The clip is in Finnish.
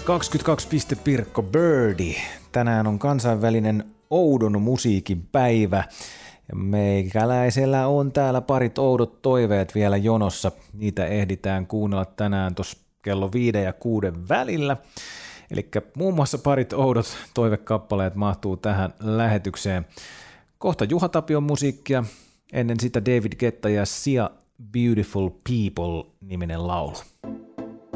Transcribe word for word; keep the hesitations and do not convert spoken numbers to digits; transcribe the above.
kaksikymmentäkaksi piste Pirkko Birdie. Tänään on kansainvälinen oudon musiikin päivä. Ja meikäläisellä on täällä parit oudot toiveet vielä jonossa. Niitä ehditään kuunnella tänään tuossa kello viiden ja kuuden välillä. Eli muun muassa parit oudot toivekappaleet mahtuu tähän lähetykseen. Kohta Juha Tapion musiikkia. Ennen sitä David Guetta ja Sia Beautiful People -niminen laulu.